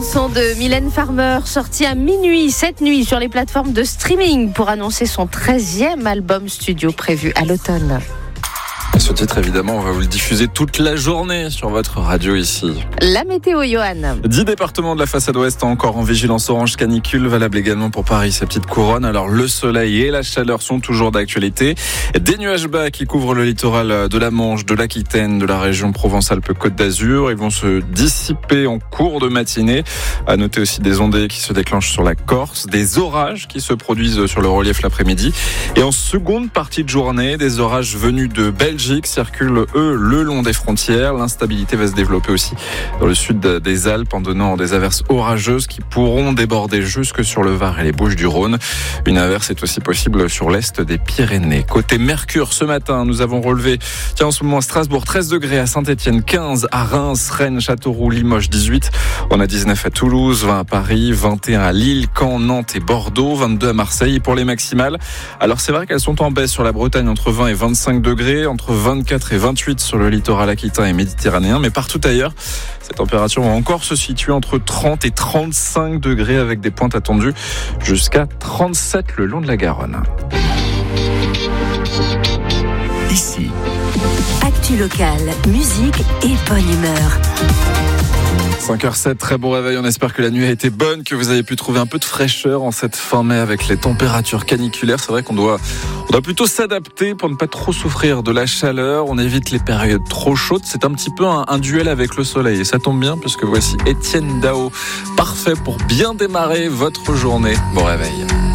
chanson de Mylène Farmer, sortie à minuit, cette nuit, sur les plateformes de streaming pour annoncer son 13e album studio prévu à l'automne. Ce titre, évidemment, on va vous le diffuser toute la journée sur votre radio ici. La météo, Johan. 10 départements de la façade ouest encore en vigilance orange canicule, valable également pour Paris, sa petite couronne. Alors le soleil et la chaleur sont toujours d'actualité. Des nuages bas qui couvrent le littoral de la Manche, de l'Aquitaine, de la région Provence-Alpes-Côte d'Azur. Ils vont se dissiper en cours de matinée. À noter aussi des ondées qui se déclenchent sur la Corse, des orages qui se produisent sur le relief l'après-midi. Et en seconde partie de journée, des orages venus de Belgique circulent, eux, le long des frontières. L'instabilité va se développer aussi dans le sud des Alpes en donnant des averses orageuses qui pourront déborder jusque sur le Var et les Bouches-du-Rhône. Une averse est aussi possible sur l'est des Pyrénées. Côté Mercure, ce matin, nous avons relevé, en ce moment à Strasbourg, 13 degrés, à Saint-Etienne 15, à Reims, Rennes, Châteauroux, Limoges 18. On a 19 à Toulouse, 20 à Paris, 21 à Lille, Caen, Nantes et Bordeaux, 22 à Marseille. Et pour les maximales, alors c'est vrai qu'elles sont en baisse sur la Bretagne entre 20 et 25 degrés, entre 24 et 28 sur le littoral aquitain et méditerranéen, mais partout ailleurs, ces températures vont encore se situer entre 30 et 35 degrés avec des pointes attendues jusqu'à 37 le long de la Garonne. Ici, actu locale, musique et bonne humeur. 5h07, très bon réveil, on espère que la nuit a été bonne, que vous avez pu trouver un peu de fraîcheur en cette fin mai avec les températures caniculaires. C'est vrai qu'on doit plutôt s'adapter pour ne pas trop souffrir de la chaleur, on évite les périodes trop chaudes, c'est un petit peu un duel avec le soleil et ça tombe bien puisque voici Étienne Dao, parfait pour bien démarrer votre journée. Bon réveil.